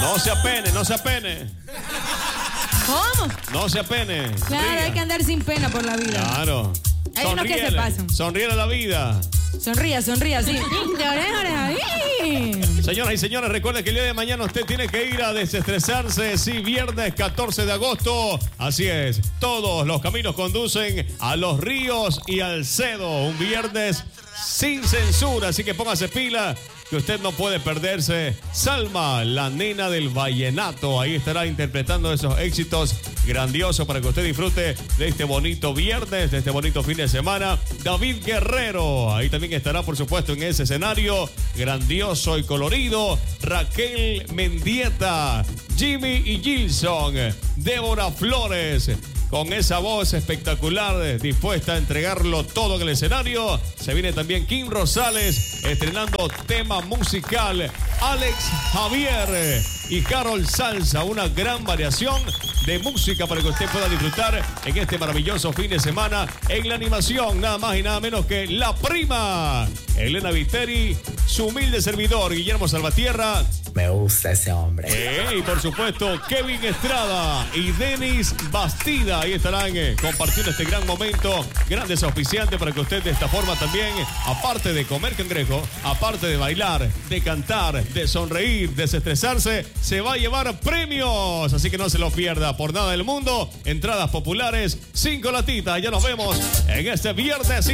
No se apene, no se apene. ¿Cómo? No se apene. Claro, Ría. hay que andar sin pena por la vida. Claro. Hay unos que se Sonríele. pasan. Sonríele a la vida. Sonría, sonría, sí. De oreja a oreja. Señoras y señores, recuerden que el día de mañana usted tiene que ir a desestresarse. Sí, viernes 14 de agosto. Así es, todos los caminos conducen a los ríos y al Cedo. Un viernes sin censura, así que póngase pila, que usted no puede perderse. Salma, la nena del vallenato, ahí estará interpretando esos éxitos grandiosos para que usted disfrute de este bonito viernes, de este bonito fin de semana. David Guerrero, ahí también estará, por supuesto, en ese escenario grandioso y colorido. Raquel Mendieta, Jimmy y Gilson, Débora Flores, con esa voz espectacular, dispuesta a entregarlo todo en el escenario. Se viene también Kim Rosales estrenando tema musical. Alex Javier y Carol Salsa, una gran variación de música para que usted pueda disfrutar en este maravilloso fin de semana. En la animación, nada más y nada menos que La Prima, Elena Viteri, su humilde servidor Guillermo Salvatierra. Me gusta ese hombre. Y por supuesto, Kevin Estrada y Denis Bastida. Ahí estarán compartiendo este gran momento. Grandes auspiciantes para que usted de esta forma también, aparte de comer cangrejo, aparte de bailar, de cantar, de sonreír, desestresarse, se va a llevar premios. Así que no se lo pierda por nada del mundo. Entradas populares, 5 latitas. Ya nos vemos en este viernes.